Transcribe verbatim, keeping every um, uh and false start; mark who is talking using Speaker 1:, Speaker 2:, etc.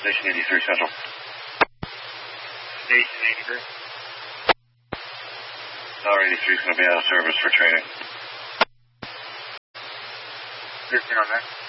Speaker 1: Station eighty-three Central.
Speaker 2: Station eighty-three.
Speaker 1: Tower eighty-three is going to be out of service for training.
Speaker 2: fifteen on that.